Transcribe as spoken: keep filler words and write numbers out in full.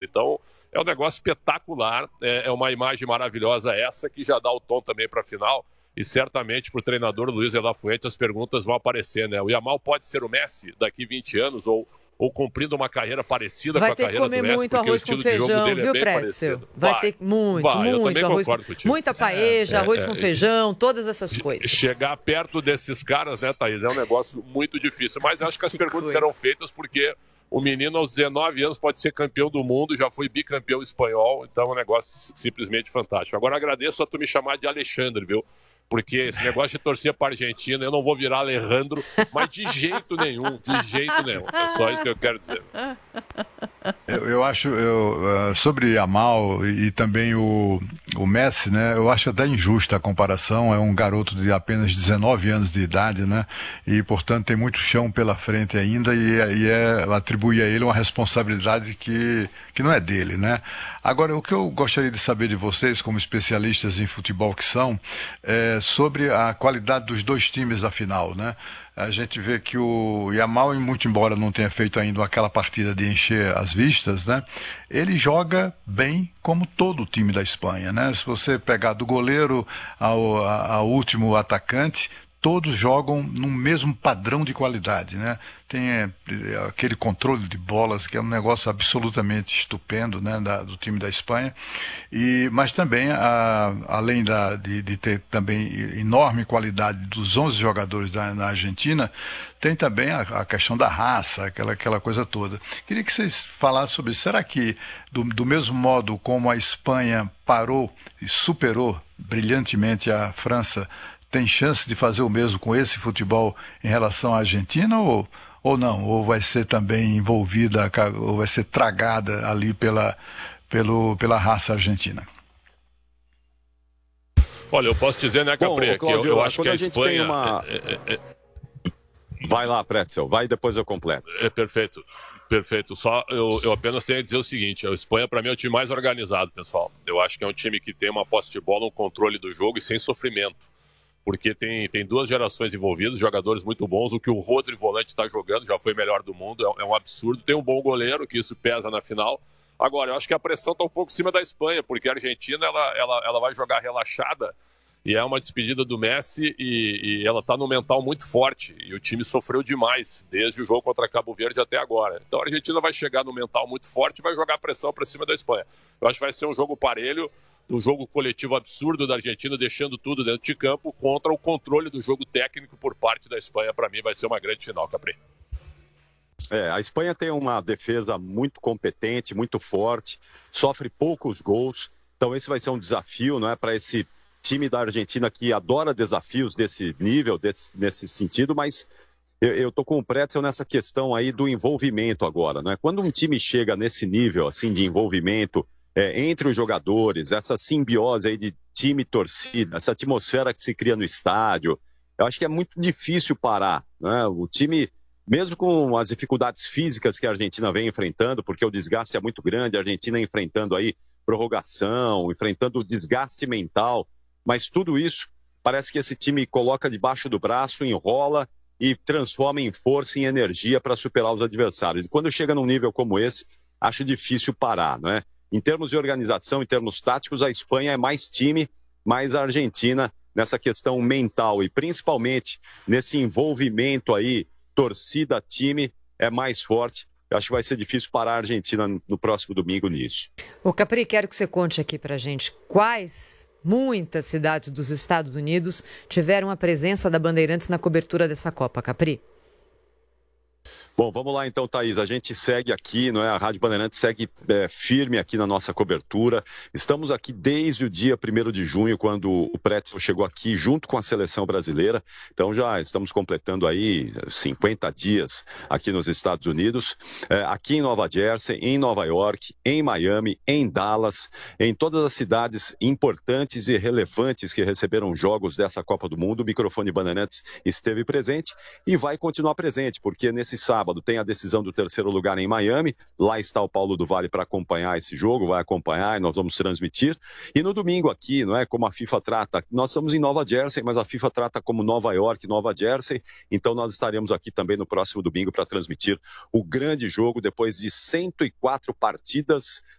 Então, é um negócio espetacular, é, é uma imagem maravilhosa essa, que já dá o tom também para a final. E certamente para o treinador Luiz de la Fuente as perguntas vão aparecer, né? O Yamal pode ser o Messi daqui vinte anos ou, ou cumprindo uma carreira parecida vai com a carreira do Messi, Vai ter que comer muito arroz com feijão, viu, Pretzel? Vai, vai ter muito, vai, muito arroz com... Muita paeja, é, arroz é, com é, feijão, todas essas coisas. Chegar perto desses caras, né, Thaís, é um negócio muito difícil. Mas acho que as que perguntas coisa. serão feitas porque o menino aos dezenove anos pode ser campeão do mundo, já foi bicampeão espanhol, então é um negócio simplesmente fantástico. Agora agradeço a tu me chamar de Alexandre, viu? Porque esse negócio de torcer para a Argentina, eu não vou virar Alejandro, mas de jeito nenhum, de jeito nenhum. É só isso que eu quero dizer. Eu, eu acho, eu, sobre Yamal e também o, o Messi, né, eu acho até injusta a comparação. É um garoto de apenas dezenove anos de idade, né, e portanto tem muito chão pela frente ainda e, e é, atribui a ele uma responsabilidade que, que não é dele, né. Agora, o que eu gostaria de saber de vocês, como especialistas em futebol que são, é sobre a qualidade dos dois times da final, né? A gente vê que o Yamal, muito embora não tenha feito ainda aquela partida de encher as vistas, né? Ele joga bem como todo o time da Espanha, né? Se você pegar do goleiro ao, ao último atacante, todos jogam no mesmo padrão de qualidade, né? Tem é, aquele controle de bolas que é um negócio absolutamente estupendo, né, da, do time da Espanha. E, mas também, a, além da, de, de ter também enorme qualidade dos onze jogadores da, da Argentina, tem também a, a questão da raça, aquela, aquela coisa toda. Queria que vocês falassem sobre isso. Será que, do, do mesmo modo como a Espanha parou e superou brilhantemente a França, tem chance de fazer o mesmo com esse futebol em relação à Argentina ou, ou não? Ou vai ser também envolvida, ou vai ser tragada ali pela, pelo, pela raça argentina? Olha, eu posso dizer, né, Capri, que eu, eu acho que a, a Espanha... Uma... É, é, é... Vai lá, Pretzel, vai e depois eu completo. É perfeito. Perfeito. Só eu, eu apenas tenho a dizer o seguinte: a Espanha, para mim, é o time mais organizado, pessoal. Eu acho que é um time que tem uma posse de bola, um controle do jogo e sem sofrimento. Porque tem, tem duas gerações envolvidas, jogadores muito bons. O que o Rodri volante está jogando já foi melhor do mundo, é, é um absurdo. Tem um bom goleiro, que isso pesa na final. Agora, eu acho que a pressão está um pouco em cima da Espanha, porque a Argentina ela, ela, ela vai jogar relaxada e é uma despedida do Messi e, e ela está no mental muito forte. E o time sofreu demais, desde o jogo contra Cabo Verde até agora. Então a Argentina vai chegar no mental muito forte e vai jogar pressão para cima da Espanha. Eu acho que vai ser um jogo parelho, um jogo coletivo absurdo da Argentina, deixando tudo dentro de campo, contra o controle do jogo técnico por parte da Espanha. Para mim vai ser uma grande final, Capri. É, a Espanha tem uma defesa muito competente, muito forte, sofre poucos gols, então esse vai ser um desafio, não é, para esse time da Argentina que adora desafios desse nível, desse, nesse sentido, mas eu estou com o Pretzel nessa questão aí do envolvimento agora, né? Quando um time chega nesse nível assim de envolvimento é, entre os jogadores, essa simbiose aí de time e torcida, essa atmosfera que se cria no estádio, eu acho que é muito difícil parar, né? O time, mesmo com as dificuldades físicas que a Argentina vem enfrentando, porque o desgaste é muito grande, a Argentina enfrentando aí prorrogação, enfrentando o desgaste mental, mas tudo isso parece que esse time coloca debaixo do braço, enrola e transforma em força e em energia para superar os adversários. E quando chega num nível como esse, acho difícil parar, né? Em termos de organização, em termos táticos, a Espanha é mais time, mais a Argentina nessa questão mental e principalmente nesse envolvimento aí, torcida-time, é mais forte. Eu acho que vai ser difícil parar a Argentina no próximo domingo nisso. Ô Capri, quero que você conte aqui pra gente quais... Muitas cidades dos Estados Unidos tiveram a presença da Bandeirantes na cobertura dessa Copa, Capri. Bom, vamos lá então, Thaís. A gente segue aqui, não é? A Rádio Bandeirantes segue é, firme aqui na nossa cobertura. Estamos aqui desde o dia primeiro de junho, quando o Pretzel chegou aqui junto com a seleção brasileira. Então já estamos completando aí cinquenta dias aqui nos Estados Unidos. É, aqui em Nova Jersey, em Nova York, em Miami, em Dallas, em todas as cidades importantes e relevantes que receberam jogos dessa Copa do Mundo, o microfone Bandeirantes esteve presente e vai continuar presente, porque nesse sábado tem a decisão do terceiro lugar em Miami. Lá está o Paulo do Vale para acompanhar esse jogo, vai acompanhar e nós vamos transmitir. E no domingo aqui, não é, como a FIFA trata, nós estamos em Nova Jersey, mas a FIFA trata como Nova York, Nova Jersey. Então nós estaremos aqui também no próximo domingo para transmitir o grande jogo depois de cento e quatro partidas